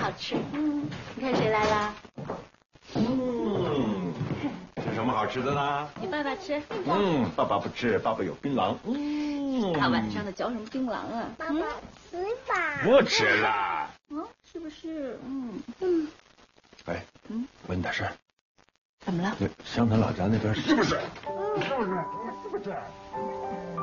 好吃。你看谁来了？ 吃什么好吃的呢？ 你爸爸吃。 爸爸不吃，爸爸有槟榔。 大晚上的嚼什么槟榔啊？ 爸爸吃吧。 不吃了。 是不是？ 哎，问你点事儿。 怎么了？ 湘潭老家那边是不是？是不是？